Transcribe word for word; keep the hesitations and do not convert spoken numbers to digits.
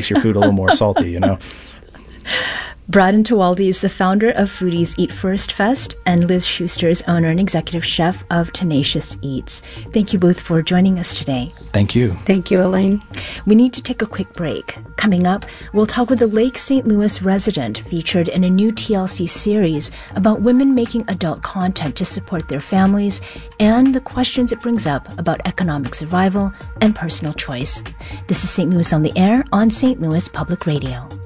makes your food a little more salty, you know. Braden Tewaldi is the founder of Foodies Eat First Fest, and Liz Schuster is owner and executive chef of Tenacious Eats. Thank you both for joining us today. Thank you. Thank you, Elaine. We need to take a quick break. Coming up, we'll talk with a Lake Saint Louis resident featured in a new T L C series about women making adult content to support their families and the questions it brings up about economic survival and personal choice. This is Saint Louis on the Air on Saint Louis Public Radio.